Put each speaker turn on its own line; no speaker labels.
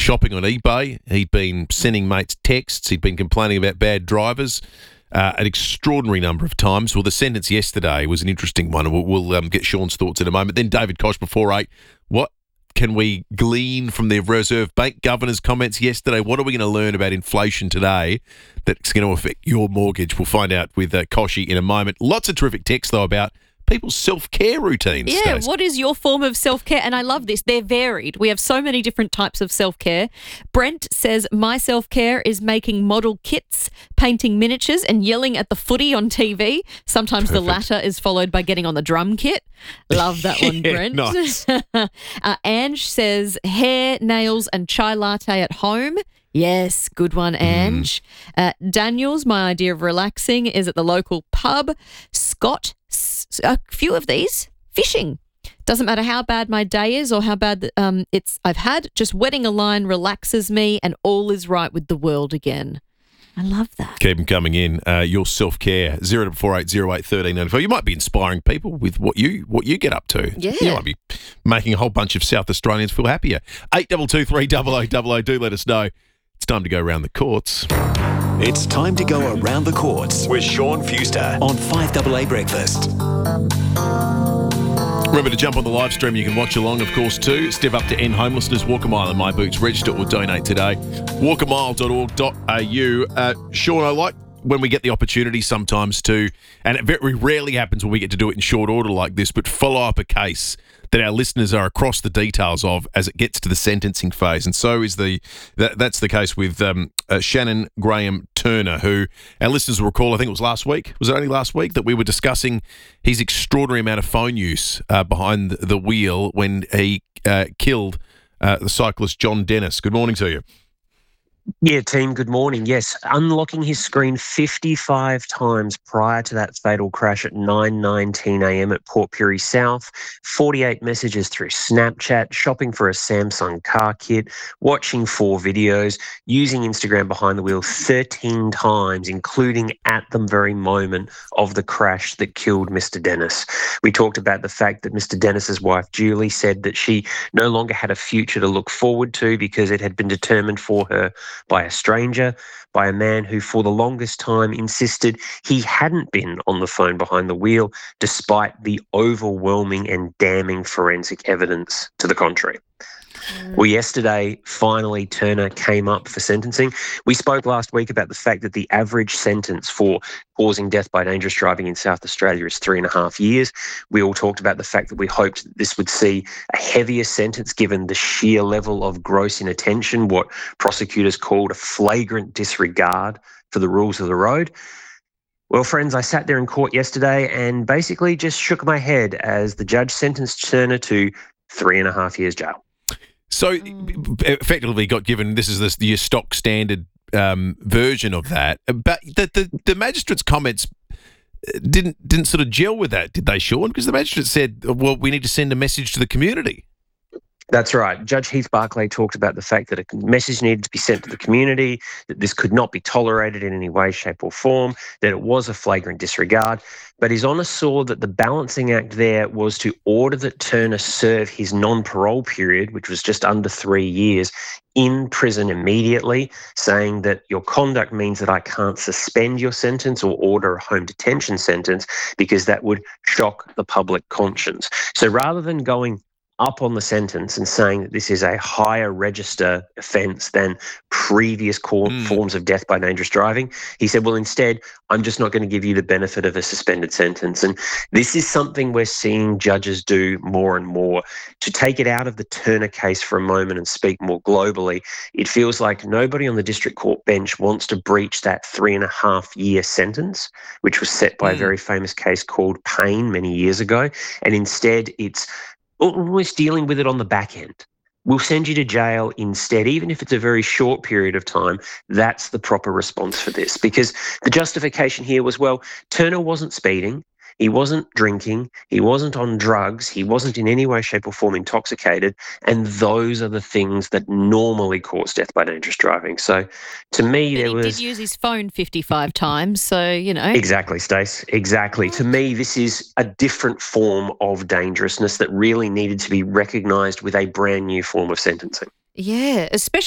shopping on eBay. He'd been sending mates texts. He'd been complaining about bad drivers an extraordinary number of times. Well, the sentence yesterday was an interesting one. We'll get Sean's thoughts in a moment. Then David Koch before 8. What can we glean from the Reserve Bank Governor's comments yesterday? What are we going to learn about inflation today that's going to affect your mortgage? We'll find out with Koshy in a moment. Lots of terrific text, though, about people's self-care routines.
Yeah,
Stacey.
What is your form of self-care? And I love this. They're varied. We have so many different types of self-care. Brent says, my self-care is making model kits, painting miniatures and yelling at the footy on TV. Sometimes the latter is followed by getting on the drum kit. Love that one, Brent.
Nice.
Ange says, hair, nails and chai latte at home. Yes, good one, Ange. Daniel's, my idea of relaxing is at the local pub. Scott, a few of these, fishing. Doesn't matter how bad my day is or how bad I've had, just wetting a line relaxes me and all is right with the world again. I love that.
Keep them coming in. Your self-care, 0480081394. You might be inspiring people with what you get up to.
Yeah.
You might be making a whole bunch of South Australians feel happier. 8223 do let us know. It's time to go around the courts.
It's time to go around the courts with Sean Fuster on 5AA Breakfast.
Remember to jump on the live stream. You can watch along, of course, too. Step up to end homelessness. Walk a mile in My Boots. Register or donate today. walkamile.org.au. Sean, I like when we get the opportunity sometimes to, and it very rarely happens when we get to do it in short order like this, but follow up a case that our listeners are across the details of as it gets to the sentencing phase. And so is that's the case with Shannon Graham Turner, who our listeners will recall, I think it was last week. Was it only last week that we were discussing his extraordinary amount of phone use behind the wheel when he killed the cyclist John Dennis? Good morning to you.
Yeah, team, good morning. Yes, unlocking his screen 55 times prior to that fatal crash at 9:19 a.m. at Port Pirie South, 48 messages through Snapchat, shopping for a Samsung car kit, watching 4 videos, using Instagram behind the wheel 13 times, including at the very moment of the crash that killed Mr. Dennis. We talked about the fact that Mr. Dennis's wife, Julie, said that she no longer had a future to look forward to because it had been determined for her by a stranger, by a man who for the longest time insisted he hadn't been on the phone behind the wheel, despite the overwhelming and damning forensic evidence to the contrary. Well, yesterday, finally, Turner came up for sentencing. We spoke last week about the fact that the average sentence for causing death by dangerous driving in South Australia is 3.5 years. We all talked about the fact that we hoped that this would see a heavier sentence given the sheer level of gross inattention, what prosecutors called a flagrant disregard for the rules of the road. Well, friends, I sat there in court yesterday and basically just shook my head as the judge sentenced Turner to 3.5 years jail.
So effectively got given, this is your stock standard version of that. But the magistrate's comments didn't sort of gel with that, did they, Sean? Because the magistrate said, well, we need to send a message to the community.
That's right. Judge Heath Barclay talked about the fact that a message needed to be sent to the community, that this could not be tolerated in any way, shape or form, that it was a flagrant disregard. But His Honour saw that the balancing act there was to order that Turner serve his non-parole period, which was just under 3 years, in prison immediately, saying that your conduct means that I can't suspend your sentence or order a home detention sentence because that would shock the public conscience. So rather than going up on the sentence and saying that this is a higher register offence than previous forms of death by dangerous driving, he said, well, instead, I'm just not going to give you the benefit of a suspended sentence. And this is something we're seeing judges do more and more. To take it out of the Turner case for a moment and speak more globally, it feels like nobody on the district court bench wants to breach that 3.5-year sentence, which was set by a very famous case called Payne many years ago. And instead, it's almost dealing with it on the back end. We'll send you to jail instead, even if it's a very short period of time. That's the proper response for this, because the justification here was, well, Turner wasn't speeding, he wasn't drinking, he wasn't on drugs, he wasn't in any way, shape or form intoxicated, and those are the things that normally cause death by dangerous driving. So to me,
He did use his phone 55 times, so, you know.
Exactly, Stace, exactly. To me, this is a different form of dangerousness that really needed to be recognised with a brand new form of sentencing.
Yeah, especially